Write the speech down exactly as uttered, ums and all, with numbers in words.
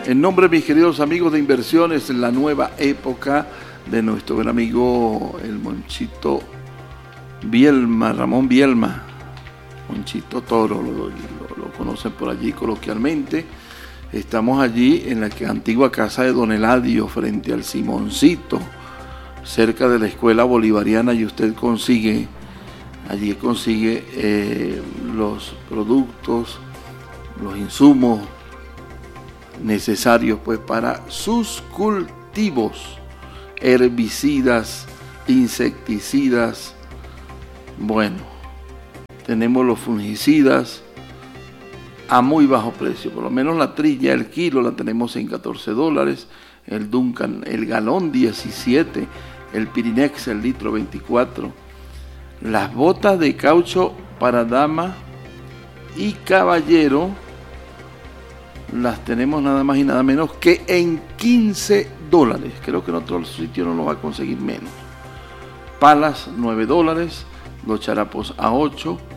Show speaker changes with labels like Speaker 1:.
Speaker 1: En nombre de mis queridos amigos de inversiones, en la nueva época de nuestro buen amigo el Monchito Bielma, Ramón Bielma, Monchito Toro, lo, lo, lo conocen por allí coloquialmente. Estamos allí en la antigua casa de Don Eladio, frente al Simoncito, cerca de la Escuela Bolivariana, y usted consigue, allí consigue eh, los productos, los insumos necesarios pues para sus cultivos, herbicidas, insecticidas. Bueno, tenemos los fungicidas a muy bajo precio, por lo menos la trilla, el kilo la tenemos en catorce dólares, el Duncan, el galón diecisiete, el Pirinex, el litro veinticuatro, las botas de caucho para dama y caballero las tenemos nada más y nada menos que en quince dólares, creo que en otro sitio no lo va a conseguir menos. Palas nueve dólares, los charapos a ocho,